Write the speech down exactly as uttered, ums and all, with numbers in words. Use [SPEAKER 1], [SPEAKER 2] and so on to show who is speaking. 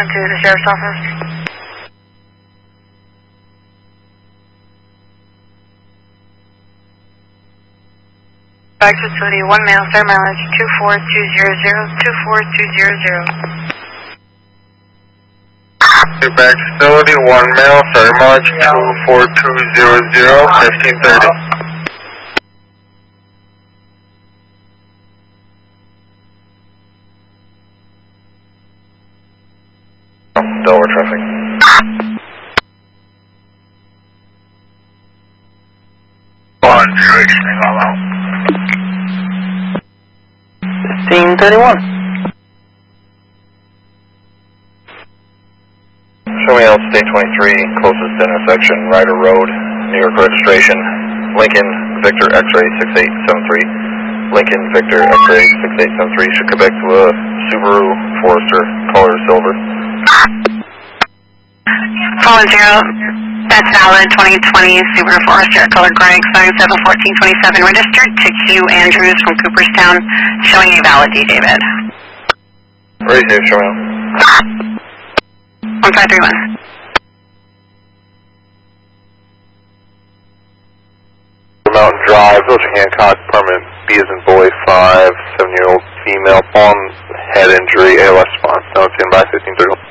[SPEAKER 1] respond to the sheriff's office. Back facility, one male, third mileage, two four two zero zero, two four two zero zero.
[SPEAKER 2] Back facility, one male, third mileage, two four two zero zero, fifteen thirty. Delaware traffic. One zero eight, all out.
[SPEAKER 3] fifteen thirty-one.
[SPEAKER 2] Show me out state twenty-three, closest intersection, Ryder Road, New York registration, Lincoln Victor X-ray six eight seven three, Lincoln Victor X-ray six eight seven three, should come back to a Subaru Forester, color silver.
[SPEAKER 1] four zero, that's valid, twenty twenty Subaru Forester, color gray, expiring seven fourteen twenty-seven, registered to Q Andrews from Cooperstown, showing a valid D, David.
[SPEAKER 2] Ready to show me out.
[SPEAKER 1] one five three one.
[SPEAKER 2] Mountain Drive, Village of Hancock, permanent B as in boy, five, seven year old female, palm head injury, A L S response, now it's in by fifteen thirty.